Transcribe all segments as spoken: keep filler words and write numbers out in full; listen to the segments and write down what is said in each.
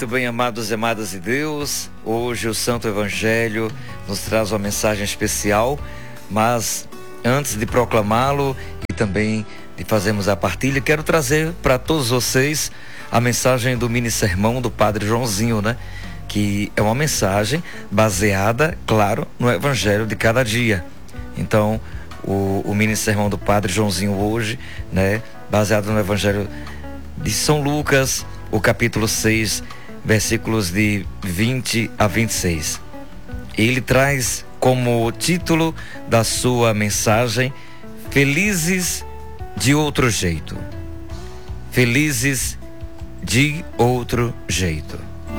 Muito bem, amados e amadas de Deus, hoje o Santo Evangelho nos traz uma mensagem especial, mas antes de proclamá-lo e também de fazermos a partilha, quero trazer para todos vocês a mensagem do mini sermão do Padre Joãozinho, né? Que é uma mensagem baseada, claro, no Evangelho de cada dia. Então, o, o mini sermão do Padre Joãozinho hoje, né? Baseado no Evangelho de São Lucas, o capítulo seis, versículos de vinte a vinte e seis. Ele traz como título da sua mensagem: Felizes de outro jeito. Felizes de outro jeito.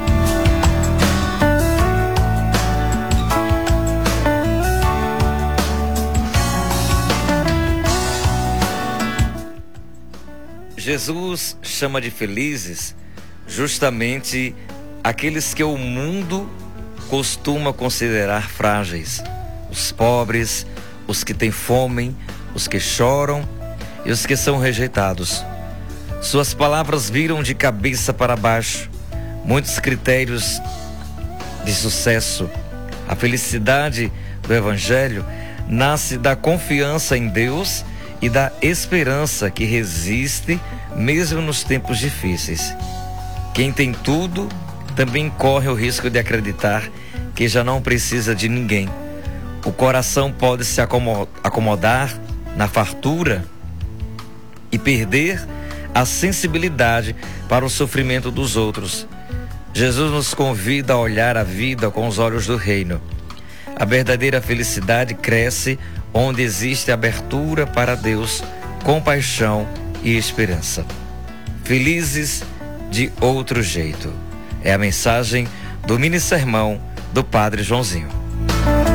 Jesus chama de felizes justamente aqueles que o mundo costuma considerar frágeis, os pobres, os que têm fome, os que choram e os que são rejeitados. Suas palavras viram de cabeça para baixo muitos critérios de sucesso. A felicidade do Evangelho nasce da confiança em Deus e da esperança que resiste mesmo nos tempos difíceis. Quem tem tudo também corre o risco de acreditar que já não precisa de ninguém. O coração pode se acomodar na fartura e perder a sensibilidade para o sofrimento dos outros. Jesus nos convida a olhar a vida com os olhos do reino. A verdadeira felicidade cresce onde existe abertura para Deus, compaixão e esperança. Felizes de outro jeito. É a mensagem do mini sermão do Padre Joãozinho.